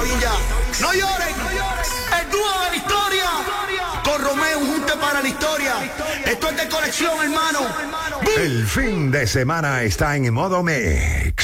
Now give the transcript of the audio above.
Villa. No lloren, el dúo de la historia. Con Romeo, un junte para la historia. Esto es de colección, hermano. El fin de semana está en modo mix.